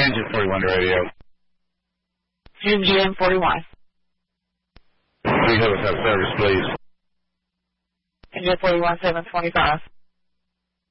Engine 41 to radio. GM 41. We have service, please. Engine 41, 725.